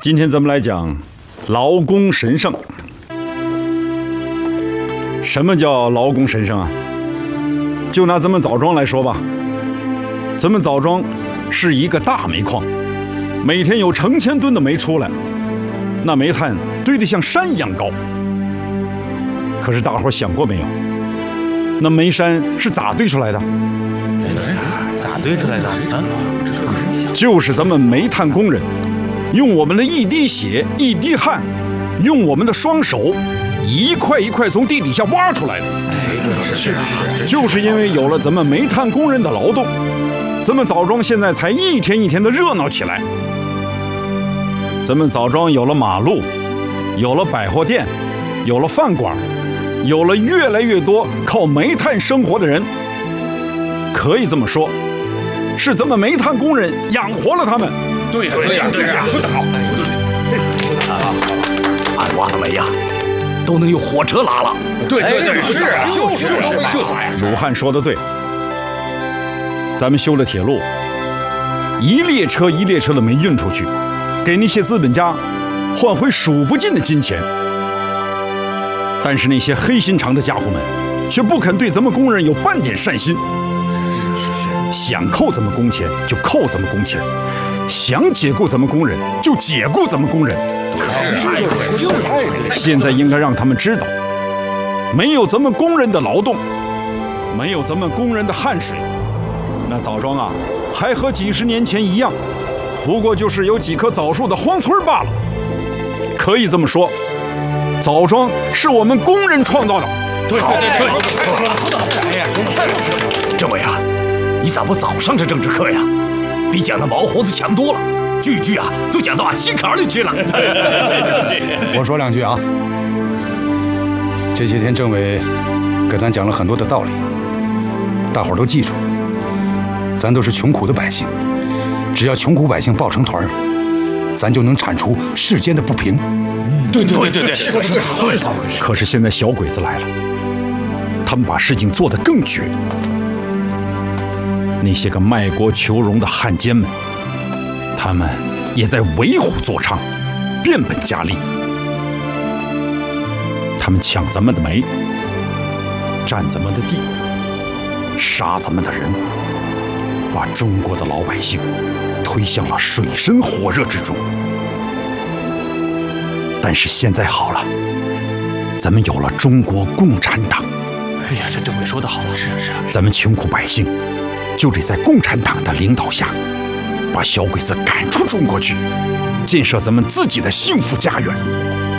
今天咱们来讲劳工神圣。什么叫劳工神圣啊？就拿咱们枣庄来说吧，咱们枣庄是一个大煤矿，每天有成千吨的煤出来，那煤炭堆得像山一样高。可是大伙想过没有，那煤山是咋堆出来的？ 咋堆出来的？ 就是咱们煤炭工人用我们的一滴血一滴汗，用我们的双手一块一块从地底下挖出来的。就是因为有了咱们煤炭工人的劳动，咱们枣庄现在才一天一天的热闹起来。咱们枣庄有了马路，有了百货店，有了饭馆，有了越来越多靠煤炭生活的人。可以这么说，是咱们煤炭工人养活了他们。 对呀，说得好， 俺挖的煤呀，都能用火车拉了。 对，是啊，就是鲁汉说的对，咱们修了铁路，一列车一列车的煤运出去，给那些资本家换回数不尽的金钱。但是那些黑心肠的家伙们却不肯对咱们工人有半点善心，想扣咱们工钱就扣咱们工钱，想解雇咱们工人就解雇咱们工人。现在应该让他们知道，没有咱们工人的劳动，没有咱们工人的汗水，那枣庄啊，还和几十年前一样，不过就是有几棵枣树的荒村罢了。可以这么说，枣庄是我们工人创造的。 对，说得好， 政委啊，你咋不早上这政治课呀？比讲的毛猴子强多了，句句啊都讲到俺心坎里去了。 我说两句啊，这些天政委给咱讲了很多的道理，大伙儿都记住，咱都是穷苦的百姓，只要穷苦百姓抱成团，咱就能铲除世间的不平。 对，说得好。 可是现在小鬼子来了，他们把事情做得更绝。那些个卖国求荣的汉奸们，他们也在为虎作伥，变本加厉。他们抢咱们的煤，占咱们的地，杀咱们的人，把中国的老百姓推向了水深火热之中。但是现在好了，咱们有了中国共产党。 哎呀，这政委说得好，是， 咱们穷苦百姓就得在共产党的领导下，把小鬼子赶出中国去，建设咱们自己的幸福家园。